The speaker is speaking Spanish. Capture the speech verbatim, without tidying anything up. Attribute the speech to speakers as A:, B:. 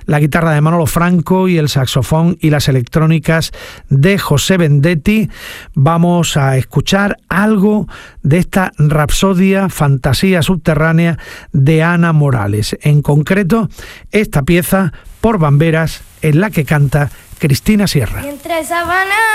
A: la guitarra de Manolo Franco y el saxofón y las electrónicas de José Vendetti. Vamos a escuchar algo de esta rapsodia, fantasía subterránea de Ana Morales. En concreto, esta pieza, Por Bamberas, en la que canta Cristina Sierra.
B: Entre sábanas